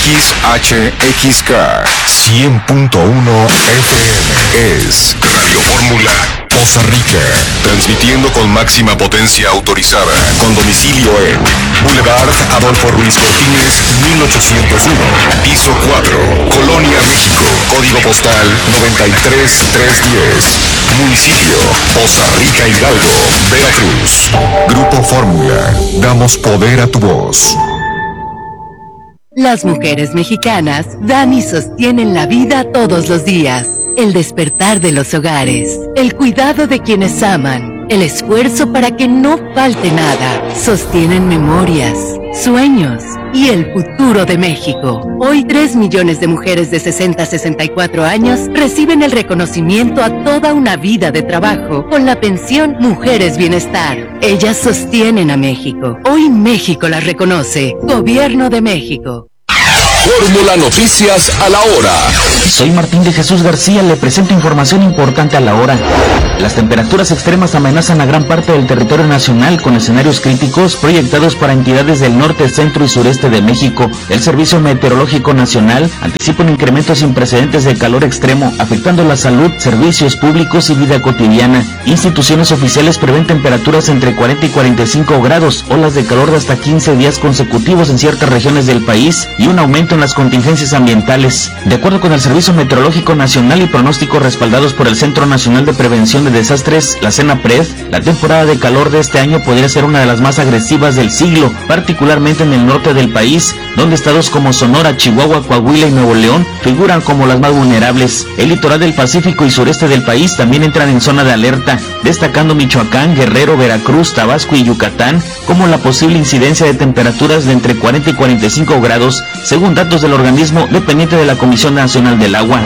XHXK 100.1 FM es Radio Fórmula Poza Rica, transmitiendo con máxima potencia autorizada, con domicilio en Boulevard Adolfo Ruiz Cortines, 1801, piso 4, Colonia, México, código postal 93310, municipio Poza Rica, Hidalgo, Veracruz. Grupo Fórmula, damos poder a tu voz. Las mujeres mexicanas dan y sostienen la vida todos los días. El despertar de los hogares, el cuidado de quienes aman, el esfuerzo para que no falte nada, sostienen memorias, sueños y el futuro de México. Hoy 3 millones de mujeres de 60 a 64 años reciben el reconocimiento a toda una vida de trabajo con la pensión Mujeres Bienestar. Ellas sostienen a México. Hoy México las reconoce. Gobierno de México. Fórmula Noticias a la hora. Soy Martín de Jesús García, le presento información importante a la hora. Las temperaturas extremas amenazan a gran parte del territorio nacional con escenarios críticos proyectados para entidades del norte, centro y sureste de México. El Servicio Meteorológico Nacional anticipa un incremento sin precedentes de calor extremo, afectando la salud, servicios públicos y vida cotidiana. Instituciones oficiales prevén temperaturas entre 40 y 45 grados, olas de calor de hasta 15 días consecutivos en ciertas regiones del país y un aumento en las contingencias ambientales. De acuerdo con el Servicio Meteorológico Nacional y pronósticos respaldados por el Centro Nacional de Prevención de Desastres, la CENAPRED, la temporada de calor de este año podría ser una de las más agresivas del siglo, particularmente en el norte del país, donde estados como Sonora, Chihuahua, Coahuila y Nuevo León figuran como las más vulnerables. El litoral del Pacífico y sureste del país también entran en zona de alerta, destacando Michoacán, Guerrero, Veracruz, Tabasco y Yucatán como la posible incidencia de temperaturas de entre 40 y 45 grados, según datos del organismo dependiente de la Comisión Nacional del Agua.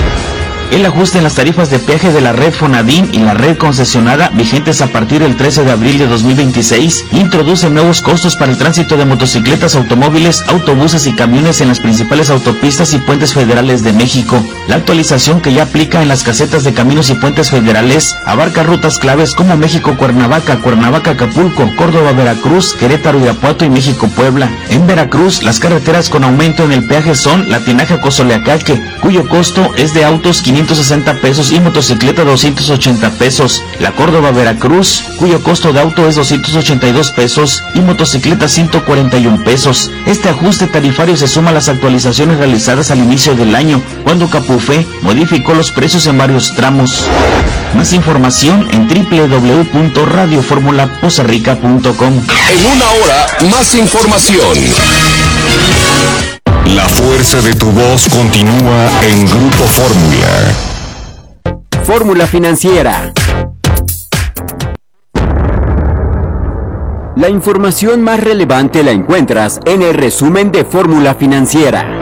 El ajuste en las tarifas de peaje de la red Fonadín y la red concesionada, vigentes a partir del 13 de abril de 2026, introduce nuevos costos para el tránsito de motocicletas, automóviles, autobuses y camiones en las principales autopistas y puentes federales de México. La actualización, que ya aplica en las casetas de caminos y puentes federales, abarca rutas claves como México-Cuernavaca, Cuernavaca-Acapulco, Córdoba-Veracruz, Querétaro-Irapuato y México-Puebla. En Veracruz, las carreteras con aumento en el peaje son la Tinaja-Cozoleacaque, cuyo costo es de autos 560 pesos y motocicleta 280 pesos. La Córdoba-Veracruz, cuyo costo de auto es 282 pesos y motocicleta 141 pesos. Este ajuste tarifario se suma a las actualizaciones realizadas al inicio del año, cuando Capufe modificó los precios en varios tramos. Más información en www.radioformulapozarrica.com. En una hora, más información. La fuerza de tu voz continúa en Grupo Fórmula. Fórmula Financiera. La información más relevante la encuentras en el resumen de Fórmula Financiera.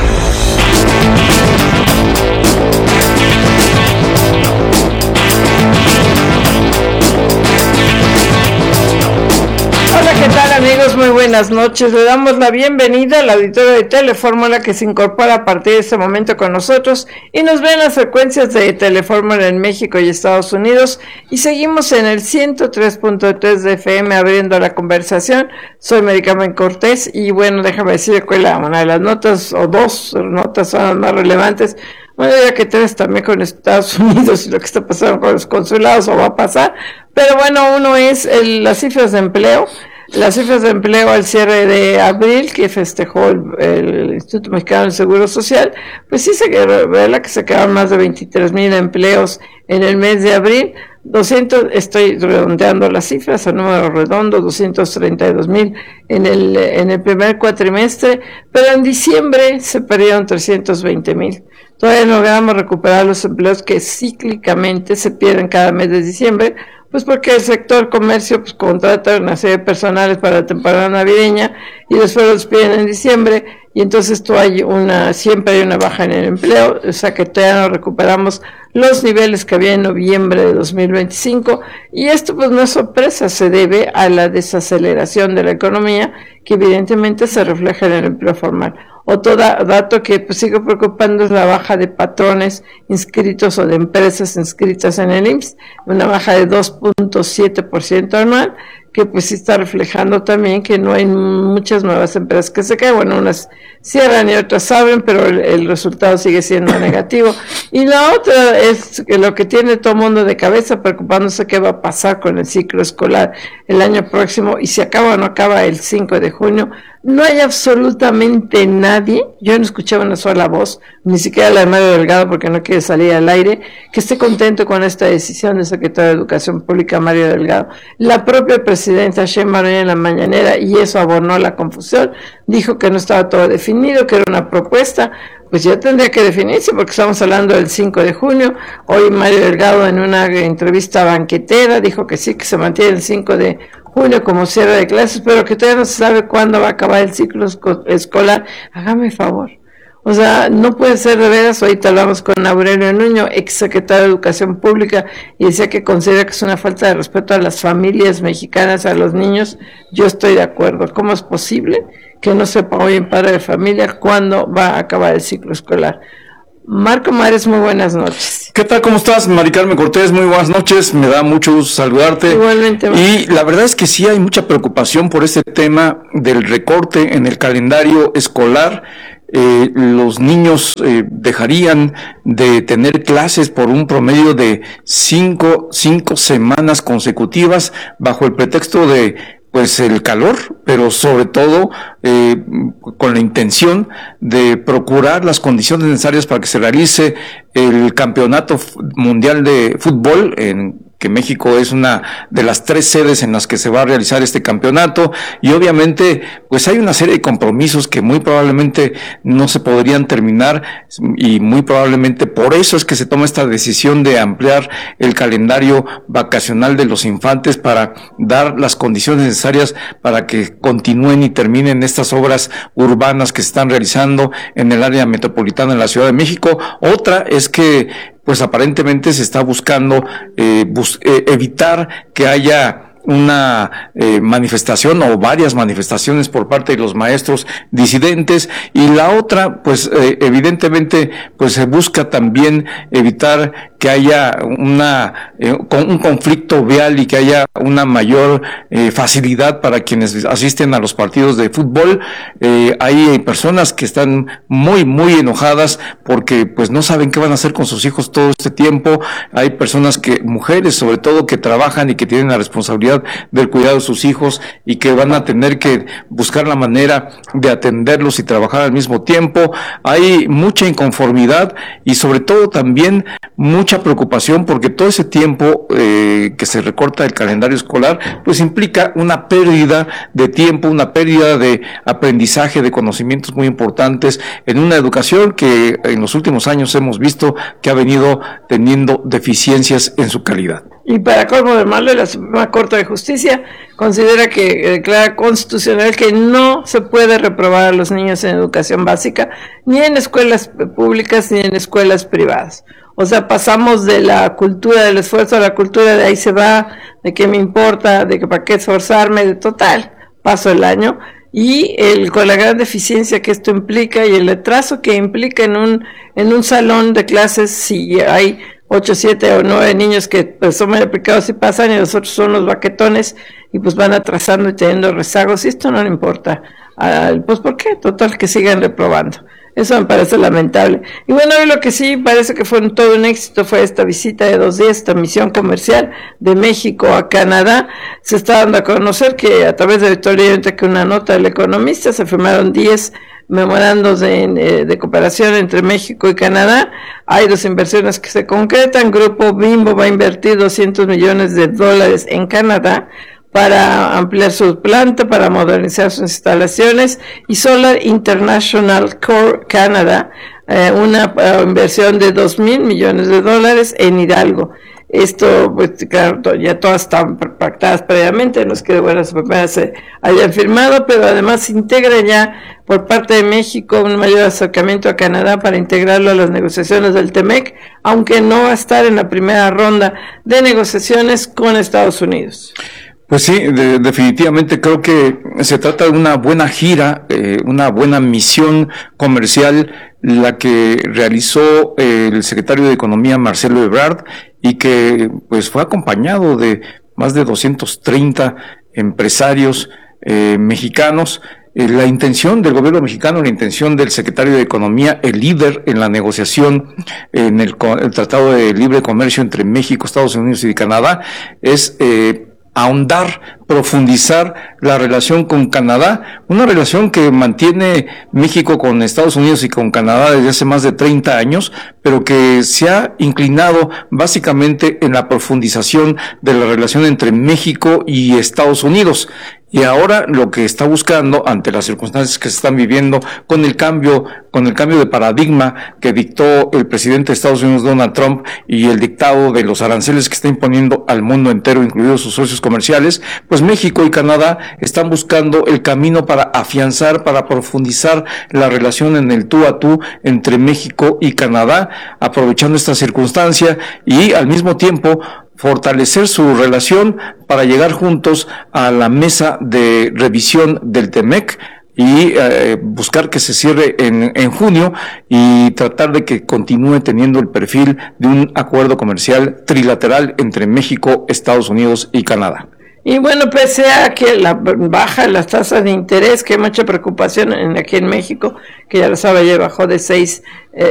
¿Qué tal, amigos? Muy buenas noches. Le damos la bienvenida al auditorio de Telefórmula que se incorpora a partir de este momento con nosotros y nos ve en las frecuencias de Telefórmula en México y Estados Unidos, y seguimos en el 103.3 de FM abriendo la conversación. Soy Maricarmen Cortés y bueno, déjame decir que una de las notas, o dos notas son las más relevantes. Bueno, ya que tres también con Estados Unidos y lo que está pasando con los consulados o va a pasar, pero bueno, uno es las cifras de empleo. Las cifras de empleo al cierre de abril, que festejó el Instituto Mexicano del Seguro Social, pues sí se revela que se quedaron más de 23,000 empleos en el mes de abril. 200, estoy redondeando las cifras a número redondo, 232,000 en el primer cuatrimestre, pero en diciembre se perdieron 320,000. Todavía no logramos recuperar los empleos que cíclicamente se pierden cada mes de diciembre, pues porque el sector comercio pues contrata una serie de personales para la temporada navideña y después los piden en diciembre, y entonces siempre hay una baja en el empleo, o sea que todavía no recuperamos los niveles que había en noviembre de 2025, y esto pues no es sorpresa, se debe a la desaceleración de la economía que evidentemente se refleja en el empleo formal. Otro dato que pues sigue preocupando es la baja de patrones inscritos o de empresas inscritas en el IMSS, una baja de 2.7% anual, que pues sí está reflejando también que no hay muchas nuevas empresas que se caen. Bueno, unas cierran y otras abren, pero el resultado sigue siendo negativo. Y la otra es que lo que tiene todo el mundo de cabeza, preocupándose qué va a pasar con el ciclo escolar el año próximo, y si acaba o no acaba el 5 de junio. No hay absolutamente nadie, yo no escuchaba una sola voz, ni siquiera la de Mario Delgado, porque no quiere salir al aire, que esté contento con esta decisión del secretario de Educación Pública, Mario Delgado. La propia presidenta Sheinbaum en la mañanera, y eso abonó la confusión, dijo que no estaba todo definido, que era una propuesta. Pues ya tendría que definirse, porque estamos hablando del 5 de junio. Hoy Mario Delgado, en una entrevista banquetera, dijo que sí, que se mantiene el 5 de junio como cierre de clases, pero que todavía no se sabe cuándo va a acabar el ciclo escolar. Hágame favor. O sea, no puede ser de veras. Ahorita hablamos con Aurelio Nuño, exsecretario de Educación Pública, y decía que considera que es una falta de respeto a las familias mexicanas, a los niños. Yo estoy de acuerdo. ¿Cómo es posible que no sepa hoy en padre de familia cuándo va a acabar el ciclo escolar? Marco Mares, muy buenas noches. ¿Qué tal? ¿Cómo estás, Mari Carmen Cortés? Muy buenas noches, me da mucho gusto saludarte. Igualmente. Y la verdad es que sí hay mucha preocupación por este tema del recorte en el calendario escolar. Los niños dejarían de tener clases por un promedio de cinco semanas consecutivas bajo el pretexto de pues el calor, pero sobre todo con la intención de procurar las condiciones necesarias para que se realice el Campeonato Mundial de Fútbol, que México es una de las 3 sedes en las que se va a realizar este campeonato, y obviamente pues hay una serie de compromisos que muy probablemente no se podrían terminar, y muy probablemente por eso es que se toma esta decisión de ampliar el calendario vacacional de los infantes para dar las condiciones necesarias para que continúen y terminen estas obras urbanas que se están realizando en el área metropolitana de la Ciudad de México. Otra es que pues aparentemente se está buscando evitar que haya una manifestación o varias manifestaciones por parte de los maestros disidentes, y la otra pues evidentemente pues se busca también evitar que haya un conflicto vial y que haya una mayor facilidad para quienes asisten a los partidos de fútbol. Hay personas que están muy enojadas porque pues no saben qué van a hacer con sus hijos todo este tiempo. Hay personas mujeres sobre todo, que trabajan y que tienen la responsabilidad del cuidado de sus hijos y que van a tener que buscar la manera de atenderlos y trabajar al mismo tiempo. Hay mucha inconformidad y sobre todo también mucha preocupación porque todo ese tiempo que se recorta el calendario escolar pues implica una pérdida de tiempo, una pérdida de aprendizaje, de conocimientos muy importantes en una educación que en los últimos años hemos visto que ha venido teniendo deficiencias en su calidad. Y para colmo de mal, la Suprema Corte de Justicia considera que declara constitucional que no se puede reprobar a los niños en educación básica, ni en escuelas públicas ni en escuelas privadas. O sea, pasamos de la cultura del esfuerzo a la cultura de ahí se va, de qué me importa, de que para qué esforzarme, de total, paso el año. Y con la gran deficiencia que esto implica y el retraso que implica en un salón de clases, si hay 8, 7 o 9 niños que pues, son muy aplicados y pasan, y los otros son los baquetones, y pues van atrasando y teniendo rezagos, y esto no le importa. Pues ¿por qué? Total, que sigan reprobando. Eso me parece lamentable. Y bueno, hoy lo que sí parece que fue todo un éxito fue esta visita de 2 días, esta misión comercial de México a Canadá. Se está dando a conocer que a través de Victoria, que una nota del Economista, se firmaron 10 memorandos de cooperación entre México y Canadá. Hay 2 inversiones que se concretan. Grupo Bimbo va a invertir $200 millones en Canadá para ampliar su planta, para modernizar sus instalaciones, y Solar International Core Canada, una inversión de $2,000 millones en Hidalgo. Esto, pues claro, ya todas están pactadas previamente, no es que de buenas primeras se hayan firmado, pero además se integra ya por parte de México un mayor acercamiento a Canadá para integrarlo a las negociaciones del TEMEC, aunque no va a estar en la primera ronda de negociaciones con Estados Unidos. Pues sí, definitivamente creo que se trata de una buena gira, una buena misión comercial, la que realizó el secretario de Economía Marcelo Ebrard, y que pues fue acompañado de más de 230 empresarios mexicanos. La intención del gobierno mexicano, la intención del secretario de Economía, el líder en la negociación en el Tratado de Libre Comercio entre México, Estados Unidos y Canadá, es ahondar, profundizar la relación con Canadá, una relación que mantiene México con Estados Unidos y con Canadá desde hace más de 30 años, pero que se ha inclinado básicamente en la profundización de la relación entre México y Estados Unidos. Y ahora lo que está buscando, ante las circunstancias que se están viviendo, con el cambio de paradigma que dictó el presidente de Estados Unidos, Donald Trump, y el dictado de los aranceles que está imponiendo al mundo entero, incluidos sus socios comerciales, pues México y Canadá están buscando el camino para afianzar, para profundizar la relación en el tú a tú entre México y Canadá, aprovechando esta circunstancia y al mismo tiempo fortalecer su relación para llegar juntos a la mesa de revisión del TEMEC y buscar que se cierre en junio y tratar de que continúe teniendo el perfil de un acuerdo comercial trilateral entre México, Estados Unidos y Canadá. Y bueno, pese a que la baja de las tasas de interés, que hay mucha preocupación aquí en México, que ya lo sabe, ya bajó de 6